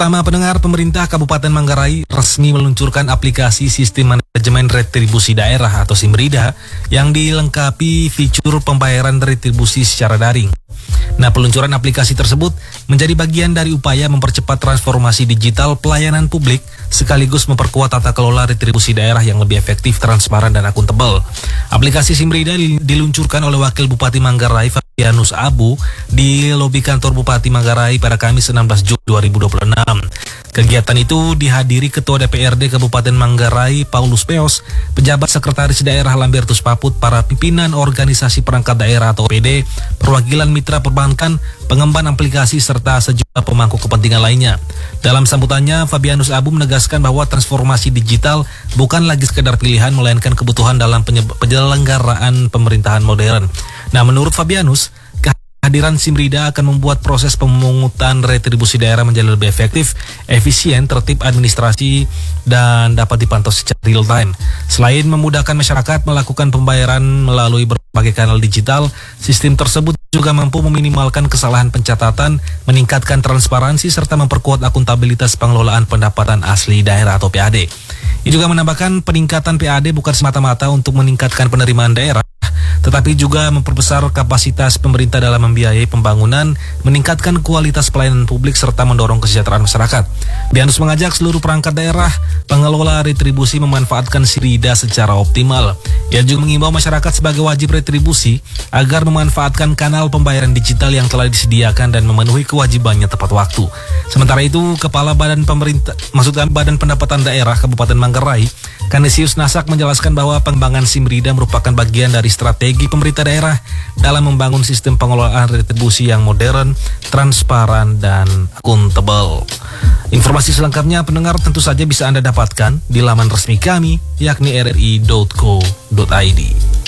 Pertama, pendengar, pemerintah Kabupaten Manggarai resmi meluncurkan aplikasi Sistem Manajemen Retribusi Daerah atau SIMRIDA yang dilengkapi fitur pembayaran retribusi secara daring. Nah, peluncuran aplikasi tersebut menjadi bagian dari upaya mempercepat transformasi digital pelayanan publik sekaligus memperkuat tata kelola retribusi daerah yang lebih efektif, transparan, dan akuntabel. Aplikasi SIMRIDA diluncurkan oleh Wakil Bupati Manggarai Fabianus Abu di lobi kantor Bupati Manggarai pada Kamis 16 Juli 2026. Kegiatan itu dihadiri Ketua DPRD Kabupaten Manggarai Paulus Peos, pejabat sekretaris daerah Lambertus Paput, para pimpinan organisasi perangkat daerah atau PD, perwakilan mitra perbankan, pengemban aplikasi, serta sejumlah pemangku kepentingan lainnya. Dalam sambutannya, Fabianus Abu menegaskan bahwa transformasi digital bukan lagi sekedar pilihan, melainkan kebutuhan dalam penyelenggaraan pemerintahan modern. Nah, menurut Fabianus, kehadiran SIMRIDA akan membuat proses pemungutan retribusi daerah menjadi lebih efektif, efisien, tertib administrasi, dan dapat dipantau secara real time. Selain memudahkan masyarakat melakukan pembayaran melalui berbagai kanal digital, sistem tersebut juga mampu meminimalkan kesalahan pencatatan, meningkatkan transparansi, serta memperkuat akuntabilitas pengelolaan pendapatan asli daerah atau PAD. Ia juga menambahkan peningkatan PAD bukan semata-mata untuk meningkatkan penerimaan daerah, tetapi juga memperbesar kapasitas pemerintah dalam membiayai pembangunan, meningkatkan kualitas pelayanan publik, serta mendorong kesejahteraan masyarakat. Fabianus mengajak seluruh perangkat daerah pengelola retribusi memanfaatkan SIMRIDA secara optimal. Ia juga mengimbau masyarakat sebagai wajib retribusi agar memanfaatkan kanal pembayaran digital yang telah disediakan dan memenuhi kewajibannya tepat waktu. Sementara itu, Kepala Badan Pendapatan Daerah Kabupaten Manggarai, Kanisius Nasak, menjelaskan bahwa pengembangan SIMRIDA merupakan bagian dari strategi pemerintah daerah dalam membangun sistem pengelolaan retribusi yang modern, transparan, dan akuntabel. Informasi selengkapnya, pendengar, tentu saja bisa Anda dapatkan di laman resmi kami, yakni rri.co.id.